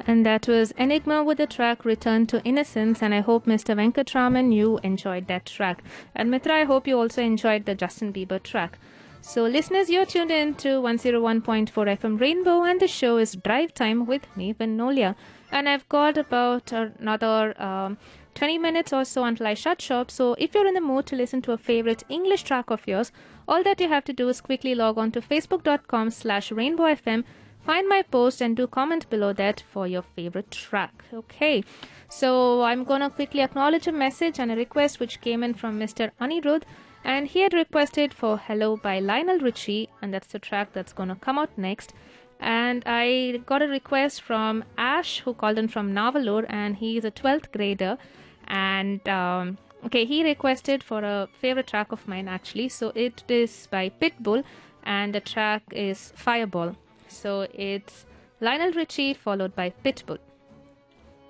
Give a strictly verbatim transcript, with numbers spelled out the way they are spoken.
And that was Enigma with the track Return to Innocence. And I hope, Mister Venkatraman, you enjoyed that track. And Mitra, I hope you also enjoyed the Justin Bieber track. So listeners, you're tuned in to one oh one point four F M Rainbow, and the show is Drive Time with me, Vinolia. And I've got about another um, twenty minutes or so until I shut shop. So if you're in the mood to listen to a favorite English track of yours, all that you have to do is quickly log on to facebook.com slash rainbowfm, find my post and do comment below that for your favorite track. Okay, so I'm going to quickly acknowledge a message and a request which came in from Mister Anirudh, and he had requested for Hello by Lionel Richie, and that's the track that's going to come out next. And I got a request from Ash, who called in from Navalur, and he is a twelfth grader. And um, okay, he requested for a favorite track of mine actually. So it is by Pitbull, and the track is Fireball. So it's Lionel Richie followed by Pitbull.